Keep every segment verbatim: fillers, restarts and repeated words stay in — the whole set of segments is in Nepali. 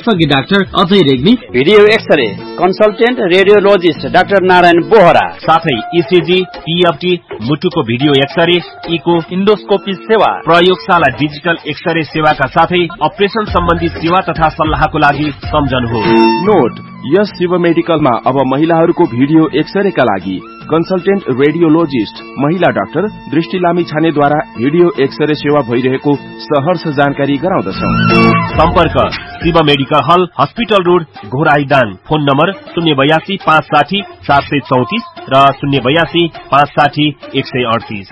विशेषज्ञ doctor Ajay Regmi, video x-ray consultant radiologist doctor Narayan Bohra, साथै ईसीजी, पीएफटी, मुटुको भिडियो एक्सरे, इको, इन्डोस्कोपी सेवा, प्रयोगशाला डिजिटल एक्सरे सेवाका साथै अपरेसन सम्बन्धी सेवा तथा सल्लाहको लागि सम्झनुहोस्। नोट, यस शिव मेडिकलमा अब महिलाहरूको भिडियो एक्सरेका लागि कन्सल्टेन्ट रेडियोलोजिस्ट, महिला डाक्टर दृष्टि लामिछानेद्वारा भिडियो एक्सरे सेवा भइरहेको सहर्ष जानकारी गराउँदछौ। सम्पर्क शिव मेडिकल हल, हस्पिटल रोड, घोराईदाङ। फोन नम्बर शून्य बयासी पाँच साठी सात सय चौतिस र शून्य बयासी पाँच साठी एक सय अडतिस।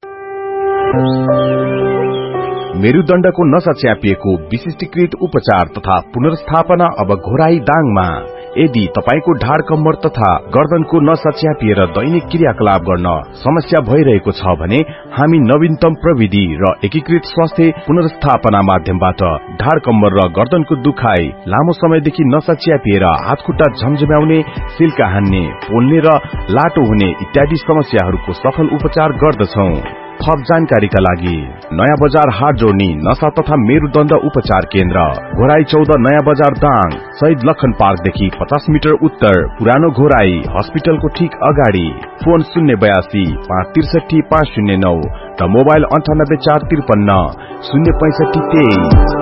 मेरुदण्डको नसा च्यापिएको विशिष्टीकृत उपचार तथा पुनर्स्थापना अब घोराईदाङमा। यदि तपाईको ढाड कम्मर तथा गर्दनको नसा च्यापिएर दैनिक क्रियाकलाप गर्न समस्या भइरहेको छ भने हामी नवीनतम प्रविधि र एकीकृत स्वास्थ्य पुनर्स्थापना माध्यमबाट ढाड कम्मर र गर्दनको दुखाइ, लामो समयदेखि नसा च्यापिएर हातखुट्टा झमझम्याउने, सिल्का हान्ने, पोल्ने र लाटो हुने इत्यादि समस्याहरूको सफल उपचार गर्दछौ। थप जानकारीका लागि नयाँ बजार हाट जोड्नी नशा तथा मेरुदण्ड उपचार केन्द्र, घोराई चौध, नयाँ बजार दाङ, शहीद लखन पार्कदेखि पचास मिटर उत्तर, पुरानो घोराई हस्पिटलको ठीक अगाडि। फोन शून्य बयासी पाँच त्रिसठी पाँच शून्य नौ र मोबाइल अन्ठानब्बे चार त्रिपन्न शून्य पैंसठी तेइस।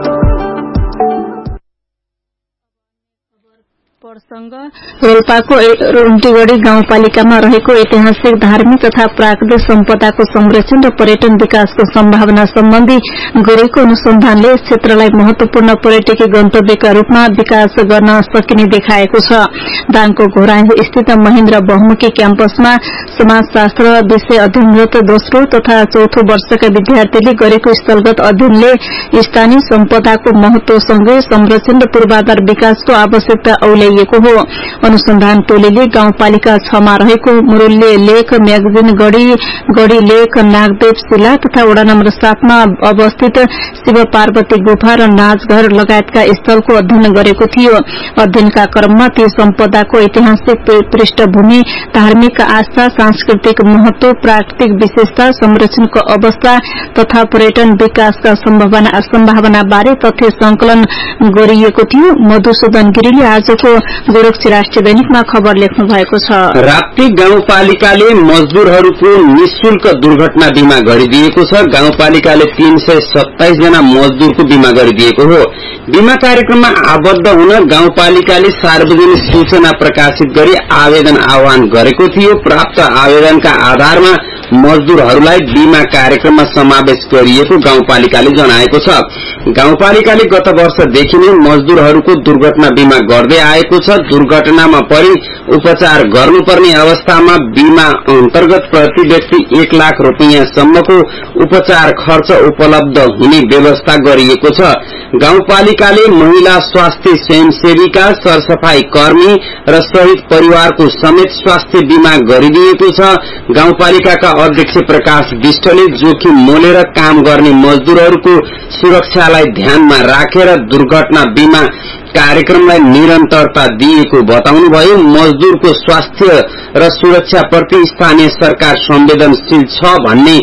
रोल्पाको रुन्टीगढ़ी गाउँपालिकामा रहेको ऐतिहासिक, धार्मिक तथा प्राकृतिक सम्पदाको संरक्षण र पर्यटन विकासको सम्भावना सम्बन्धी गरेको अनुसन्धानले यस क्षेत्रलाई महत्वपूर्ण पर्यटकीय गन्तव्यका रूपमा विकास गर्न सकिने देखाएको छ। दाङको घोराई स्थित महेन्द्र बहुमुखी क्याम्पसमा समाजशास्त्र विषय अध्ययनरत दोस्रो तथा चौथो वर्षका विद्यार्थीले गरेको स्थलगत अध्ययनले स्थानीय सम्पदाको महत्वसँगै संरक्षण र पूर्वाधार विकासको आवश्यकता औल्याइएको हो। अनुसन्धान टोलीले गाउँपालिका छ मा रहेको मुरुल्ले लेक, म्यागजिन गढ़ी, गढ़ी लेक, नागदेव शिला तथा वडा नम्बर सात मा अवस्थित शिव पार्वती गुफा र नाचघर लगायतका स्थलको अध्ययन गरेको थियो। अध्ययनका क्रममा ती सम्पदाको ऐतिहासिक पृष्ठभूमि, धार्मिक आस्था, सांस्कृतिक महत्व, प्राकृतिक विशेषता, संरक्षणको अवस्था तथा पर्यटन विकासका सम्भावना सम्भावना बारे तथ्य संकलन गरिएको थियो। मधुसूदन गिरीले आजको गोरखी राष्ट्रिय दैनिकमा खबर लेख्नु भएको छ। राप्ती गाउँपालिकाले मजदूरहरूको निशुल्क दुर्घटना बीमा गरिदिएको छ। गाउँपालिकाले तीन सय सत्ताइस जना मजदूरको बीमा गरिदिएको हो। बीमा कार्यक्रममा आबद्ध हुन गाउँपालिकाले सार्वजनिक सूचना प्रकाशित गरी आवेदन आह्वान गरेको थियो। प्राप्त आवेदनका आधारमा मजदूरहरूलाई बीमा कार्यक्रममा समावेश गरिएको गाउँपालिकाले जनाएको छ। गाउँपालिकाले गत वर्षदेखि नै मजदूरहरूको दुर्घटना बीमा गर्दै आएको छ। दुर्घटनामा परि उपचार गर्नुपर्ने अवस्थामा बीमा अन्तर्गत प्रति व्यक्ति एक लाख रूपियाँ सम्मको उपचार खर्च उपलब्ध हुने व्यवस्था गरिएको छ। गाउँपालिकाले महिला स्वास्थ्य स्वयंसेविका, सरसफाई कर्मी र शहीद परिवारको समेत स्वास्थ्य बीमा गरिदिएको छ। गाउँपालिकाका अध्यक्ष प्रकाश विष्टले जोखिम मोलेर काम गर्ने मजदूरहरूको सुरक्षालाई ध्यानमा राखेर दुर्घटना बीमा कार्यक्रमलाई निरन्तरता दिएको बताउनुभयो। मजदूरको स्वास्थ्य र सुरक्षाप्रति स्थानीय सरकार संवेदनशील छ भन्ने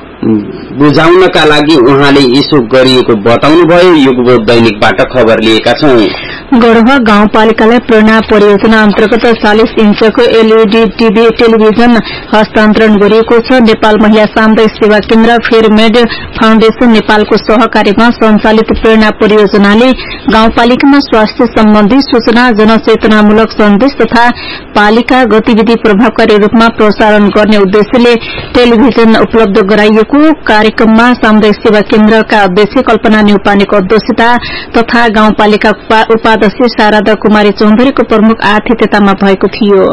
बुझाउनका लागि उहाँले यसो गरिएको बताउनुभयो। युगबोध दैनिकबाट खबर लिएका छौं। गढवा गाउँपालिकालाई प्रेरणा परियोजना अन्तर्गत चालीस इन्चको एलईडी टीभी टेलिभिजन हस्तान्तरण गरिएको छ। नेपाल महिला सामुदायिक सेवा केन्द्र, फेयरमेड फाउन्डेशन नेपालको सहकार्यमा सञ्चालित प्रेरणा परियोजनाले गाउँपालिकामा स्वास्थ्य सम्बन्धी सूचना, जनचेतनामूलक सन्देश तथा पालिका गतिविधि प्रभावकारी रूपमा प्रसारण गर्ने उद्देश्यले टेलिभिजन उपलब्ध गराइएको कार्यक्रममा सामुदायिक सेवा केन्द्रका अध्यक्ष कल्पना न्यौपानेको अध्यक्षता तथा गाउँपालिका उपाध्यक्ष शारदा कुमारी चौधरीको प्रमुख आतिथ्यतामा भएको थियो।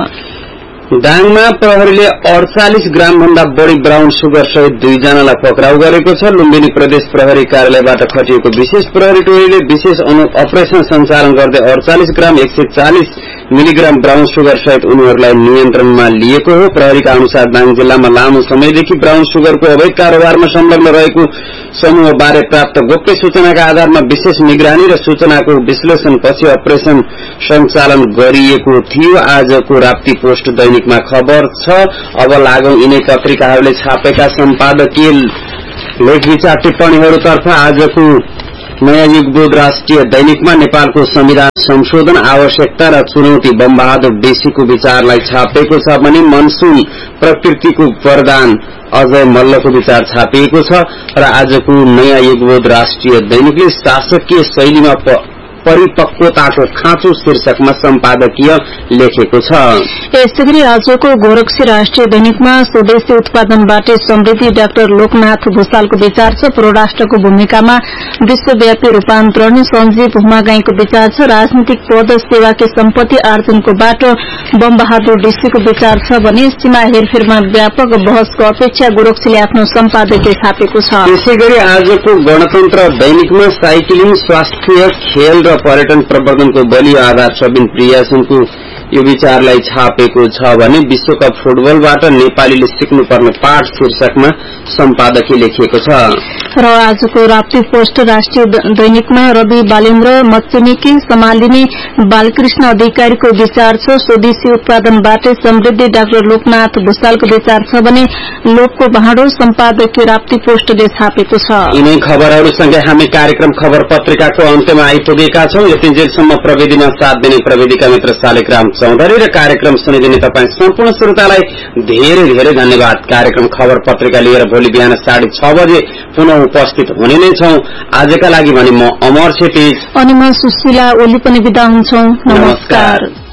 दाङमा प्रहरीले अडचालिस ग्राम भन्दा बढ़ी ब्राउन सुगर सहित दुईजनालाई पक्राउ गरेको छ। लुम्बिनी प्रदेश प्रहरी कार्यालयबाट खटिएको विशेष प्रहरी टोलीले विशेष अपरेशन सञ्चालन गर्दै अडचालिस ग्राम एक सय चालिस मिलिग्राम ब्राउन सुगर सहित उनीहरूलाई नियन्त्रणमा लिएको हो। प्रहरीका अनुसार दाङ जिल्लामा लामो समयदेखि ब्राउन सुगरको अवैध कारोबारमा संलग्न रहेको समूह बारे प्राप्त गोप्य सूचनाका आधारमा विशेष निगरानी र सूचनाको विश्लेषणपछि अपरेशन सञ्चालन गरिएको थियो। आजको राप्ती पोस्ट दैनिकमा खबर छ। अब लागौं यिनै पत्रिकाहरूले छापेका सम्पादकीय लेख विचार टिप्पणीहरूतर्फ। आजको नयाँ युगबोध राष्ट्रिय दैनिकमा नेपालको संविधान संशोधन आवश्यकता र चुनौती बमबहादुर डीसीको विचारलाई छापेको छ भने मनसून प्रकृतिको वरदान अजय मल्लको विचार छापिएको छ र आजको नयाँ युगबोध राष्ट्रिय दैनिकले शासकीय शैलीमा परिपक्वताको खाँचो शीर्षकमा सम्पादकीय लेखेको छ। यसैगरी आजको गोरक्षी राष्ट्रिय दैनिकमा स्वदेशी उत्पादनबाट समृद्धि डाक्टर लोकनाथ भूषालको विचार छ। परराष्ट्रको भूमिकामा विश्वव्यापी रूपान्तरण सञ्जीव हुमागाईको विचार छ। राजनीतिक पद सेवाकी सम्पत्ति आर्जनको बाटो बमबहादुर डीसीको विचार छ भने सीमा हेरफेरमा व्यापक बहसको अपेक्षा गोरक्षीले आफ्नो सम्पादकीय छापेको छ। यसैगरी आजको गणतन्त्र दैनिकमा साइक्लिङ स्वास्थ्य खेल र पर्यटन प्रवर्धनको बलियो आधार सबिन प्रियासनको यो विचारलाई छापेको छ भने विश्वकप फुटबलबाट नेपालीले सिक्नुपर्ने पाठ शीर्षकमा सम्पादकीय लेखिएको छ। र आजको राप्ती पोस्ट राष्ट्रिय दैनिकमा रवि बालेन्द्र मच्चुनीकी सम्हालिने बालकृष्ण अधिकारीको विचार छ। स्वदेशी उत्पादनबाट समृद्धि डाक्टर लोकनाथ भूषालको विचार छ भने लोकको भाँडो सम्पादकीय राप्ती पोस्टले छापेको छ। यिनै खबरहरूसँगै हामी कार्यक्रम खबर पत्रिकाको अन्त्यमा आइपुगेका छौं। यतिन्जेलसम्म प्रविधिमा साथ दिने प्रविधिका मित्र शालिग्राम चौधरी र कार्यक्रम सुनिदिने तपाईँ सम्पूर्ण श्रोतालाई धेरै धेरै धन्यवाद। कार्यक्रम खबर पत्रिका लिएर भोलि बिहान साढे छ बजे पुनः उपस्थित हुने नै छौं। आजका लागि भने म अमर छेत्री अनि म सुशीला ओली पनि बिदा हुन्छौं। नमस्कार।